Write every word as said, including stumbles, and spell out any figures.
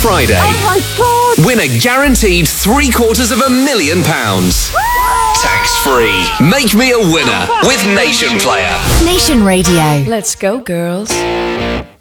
Friday. Oh my God! Win a guaranteed three quarters of a million pounds. Tax-free. Make me a winner with Nation Player. Nation Radio. Let's go, girls.